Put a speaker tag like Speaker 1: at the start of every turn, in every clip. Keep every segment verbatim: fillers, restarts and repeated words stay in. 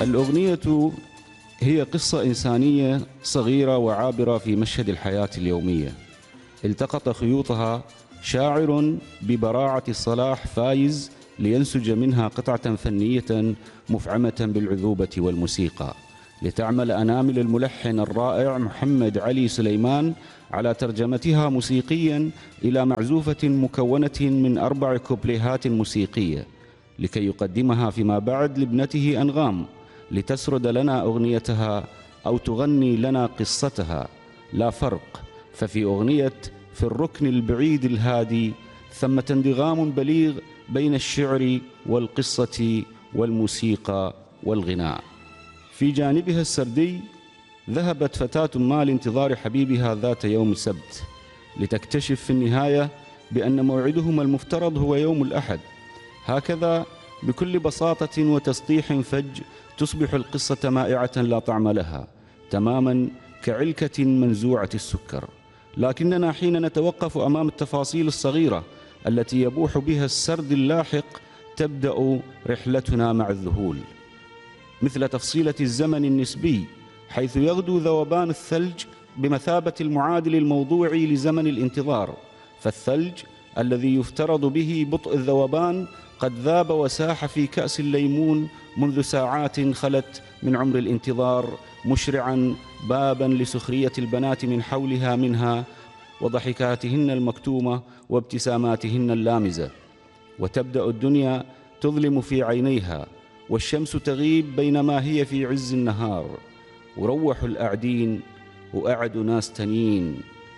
Speaker 1: الأغنية هي قصة إنسانية صغيرة وعابرة في مشهد الحياة اليومية، التقط خيوطها شاعر ببراعة الصلاح فايز لينسج منها قطعة فنية مفعمة بالعذوبة والموسيقى، لتعمل أنامل الملحن الرائع محمد علي سليمان على ترجمتها موسيقيا إلى معزوفة مكونة من أربع كوبليهات موسيقية، لكي يقدمها فيما بعد لابنته أنغام لتسرد لنا أغنيتها أو تغني لنا قصتها. لا فرق، ففي أغنية في الركن البعيد الهادي ثمة انضغام بليغ بين الشعر والقصة والموسيقى والغناء. في جانبها السردي ذهبت فتاة ما لانتظار حبيبها ذات يوم السبت، لتكتشف في النهاية بأن موعدهما المفترض هو يوم الأحد. هكذا بكل بساطة وتسطيح فج تصبح القصة مائعة لا طعم لها، تماما كعلكة منزوعة السكر. لكننا حين نتوقف أمام التفاصيل الصغيرة التي يبوح بها السرد اللاحق تبدأ رحلتنا مع الذهول، مثل تفصيلة الزمن النسبي، حيث يغدو ذوبان الثلج بمثابة المعادل الموضوعي لزمن الانتظار، فالثلج الذي يفترض به بطء الذوبان قد ذاب وساح في كأس الليمون منذ ساعات خلت من عمر الانتظار، مشرعا بابا لسخرية البنات من حولها منها وضحكاتهن المكتومة وابتساماتهن اللامزة. وتبدأ الدنيا تظلم في عينيها والشمس تغيب بينما هي في عز النهار، وروح الأعدين وأعد ناس تانيين.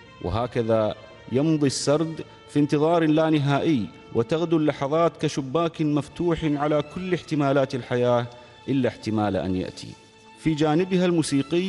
Speaker 1: وهكذا يمضي السرد في انتظار لا نهائي، وتغدو اللحظات كشباك مفتوح على كل احتمالات الحياة إلا احتمال أن يأتي. في جانبها الموسيقي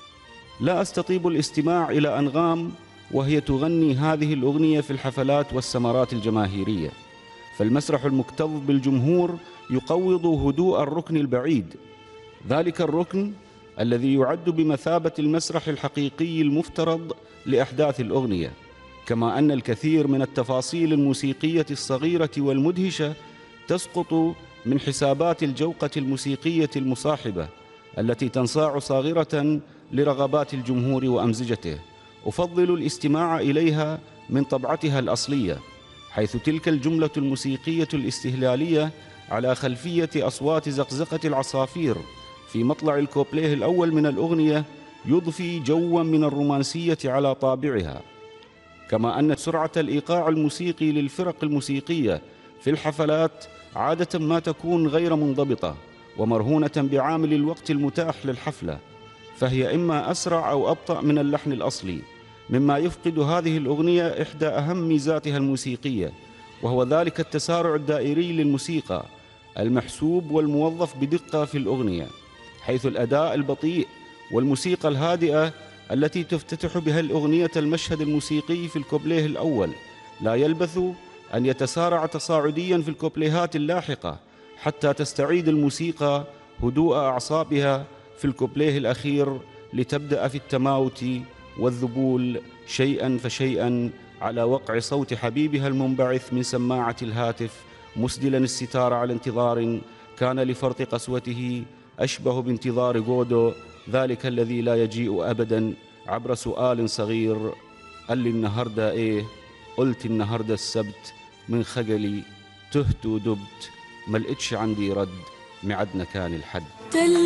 Speaker 1: لا أستطيب الاستماع إلى أنغام وهي تغني هذه الأغنية في الحفلات والسمرات الجماهيرية، فالمسرح المكتظ بالجمهور يقوض هدوء الركن البعيد، ذلك الركن الذي يعد بمثابة المسرح الحقيقي المفترض لأحداث الأغنية. كما أن الكثير من التفاصيل الموسيقية الصغيرة والمدهشة تسقط من حسابات الجوقة الموسيقية المصاحبة التي تنصاع صاغرة لرغبات الجمهور وأمزجته. أفضل الاستماع إليها من طبعتها الأصلية، حيث تلك الجملة الموسيقية الاستهلالية على خلفية أصوات زقزقة العصافير في مطلع الكوبليه الأول من الأغنية يضفي جواً من الرومانسية على طابعها. كما أن سرعة الإيقاع الموسيقي للفرق الموسيقية في الحفلات عادة ما تكون غير منضبطة ومرهونة بعامل الوقت المتاح للحفلة، فهي إما أسرع أو أبطأ من اللحن الأصلي، مما يفقد هذه الأغنية إحدى أهم ميزاتها الموسيقية، وهو ذلك التسارع الدائري للموسيقى المحسوب والموظف بدقة في الأغنية، حيث الأداء البطيء والموسيقى الهادئة التي تفتتح بها الأغنية المشهد الموسيقي في الكوبليه الأول لا يلبث أن يتسارع تصاعديا في الكوبليهات اللاحقة حتى تستعيد الموسيقى هدوء أعصابها في الكوبليه الأخير، لتبدأ في التماوت والذبول شيئا فشيئا على وقع صوت حبيبها المنبعث من سماعة الهاتف، مسدلا الستار على انتظار كان لفرط قسوته أشبه بانتظار غودو، ذلك الذي لا يجيء أبدا عبر سؤال صغير: قال لي النهاردة إيه؟ قلت النهاردة السبت، من خجلي تهت ودبت، ما لقيتش عندي رد، معدنا كان الحد.